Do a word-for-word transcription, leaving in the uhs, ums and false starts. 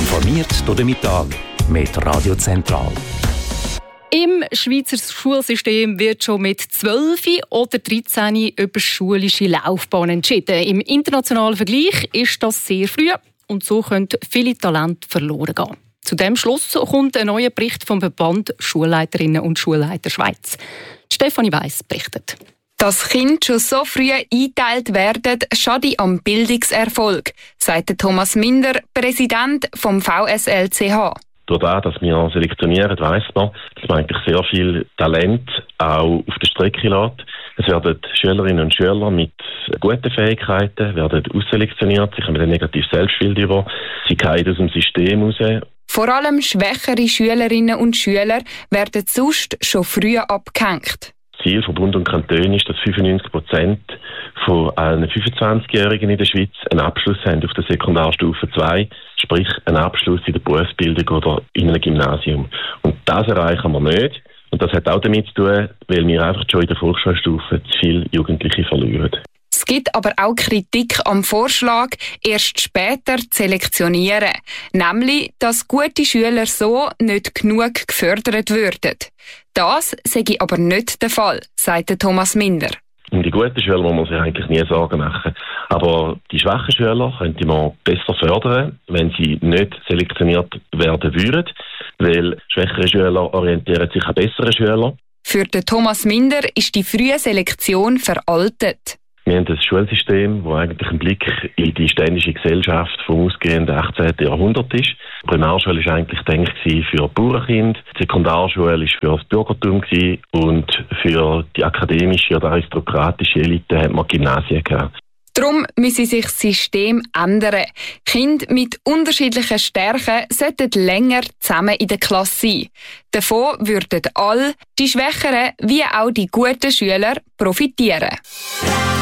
Informiert durch den Mittag mit Radio Zentral. Im Schweizer Schulsystem wird schon mit zwölf oder dreizehn über schulische Laufbahn entschieden. Im internationalen Vergleich ist das sehr früh und so können viele Talente verloren gehen. Zu diesem Schluss kommt ein neuer Bericht vom Verband Schulleiterinnen und Schulleiter Schweiz. Stefanie Weiss berichtet. Dass Kinder schon so früh eingeteilt werden, schade am Bildungserfolg, sagt Thomas Minder, Präsident vom V S L C H. Durch das, dass wir selektionieren, weiss man, dass man eigentlich sehr viel Talent auch auf der Strecke lässt. Es werden Schülerinnen und Schüler mit guten Fähigkeiten werden ausselektioniert, sie kommen ein negatives Selbstbild über, sie fallen aus dem System raus. Vor allem schwächere Schülerinnen und Schüler werden sonst schon früh abgehängt. Ziel von Bund und Kanton ist, dass fünfundneunzig Prozent von allen fünfundzwanzigjährigen in der Schweiz einen Abschluss haben auf der Sekundarstufe zwei, sprich einen Abschluss in der Berufsbildung oder in einem Gymnasium. Und das erreichen wir nicht. Und das hat auch damit zu tun, weil wir einfach schon in der Volksschulstufe zu viele Jugendliche verlieren. Es gibt aber auch Kritik am Vorschlag, erst später zu selektionieren. Nämlich, dass gute Schüler so nicht genug gefördert würden. Das sei aber nicht der Fall, sagt Thomas Minder. Um die guten Schüler muss man sich eigentlich nie Sorgen machen. Aber die schwachen Schüler könnte man besser fördern, wenn sie nicht selektioniert werden würden. Weil schwächere Schüler orientieren sich an bessere Schüler. Für den Thomas Minder ist die frühe Selektion veraltet. Wir haben ein Schulsystem, das eigentlich ein Blick in die ständische Gesellschaft vom ausgehenden achtzehnten Jahrhundert ist. Die Primarschule war eigentlich gedacht für Bauernkinder, die Sekundarschule war für das Bürgertum und für die akademische oder aristokratische Elite hat man Gymnasien gehabt. Darum müsse sich das System ändern. Kinder mit unterschiedlichen Stärken sollten länger zusammen in der Klasse sein. Davon würden alle, die Schwächeren wie auch die guten Schüler, profitieren.